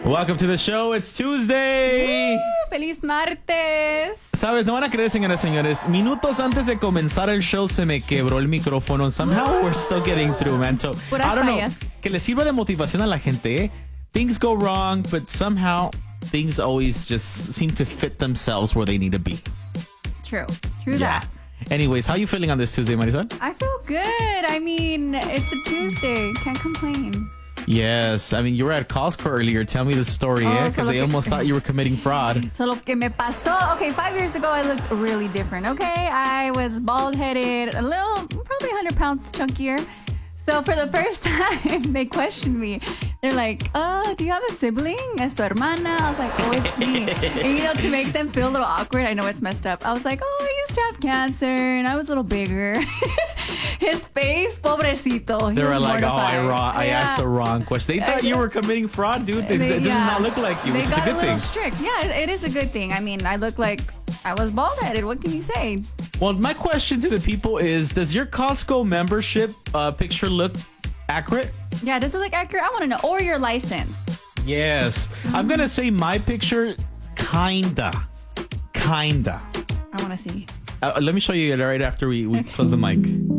Welcome to the show. It's Tuesday. ¡Feliz martes! Sabes, no van a creer, señoras y señores. Minutos antes de comenzar el show se me quebró el micrófono. Somehow we're still getting through, man. So, Puras I don't know. fallas. Que le sirva de motivación a la gente, eh? Things go wrong, but somehow things always just seem to fit themselves where they need to be. True that. Anyways, how you feeling on this Tuesday, Marisol? I feel good. I mean, it's a Tuesday. Can't complain. Yes. I mean, you were at Costco earlier. Tell me the story, Oh, eh? so Because they almost thought you were committing fraud. So lo que me pasó, okay, 5 years ago, I looked really different, okay? I was bald-headed, a little, probably 100 pounds chunkier. So for the first time, they questioned me. They're like, do you have a sibling? ¿Es tu hermana? I was like, oh, it's me. And, to make them feel a little awkward, I know it's messed up. I was like, I used to have cancer, and I was a little bigger. His face, pobrecito. They were like, mortified. I asked the wrong question. They thought you were committing fraud, dude. It does not look like you, They which is a got good a little thing. strict. Yeah, it is a good thing. I mean, I look like I was bald-headed. What can you say? Well, my question to the people is, does your Costco membership picture look accurate? Yeah, does it look accurate? I want to know. Or your license. Yes. I'm going to say my picture, kinda. I want to see. Let me show you right after we close the mic.